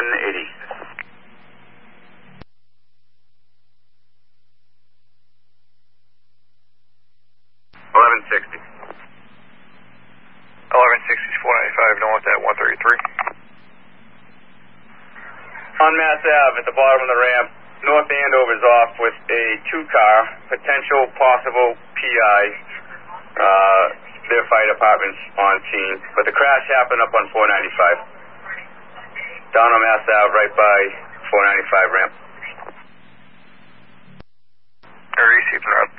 1180. 1160. 1160 495 north at 133. On Mass Ave at the bottom of the ramp, North Andover's off with a 2-car, potential possible PI. Their fire department's on scene, but the crash happened up on 495. Down on Mass Ave, right by 495 ramp. Receiving, Rob.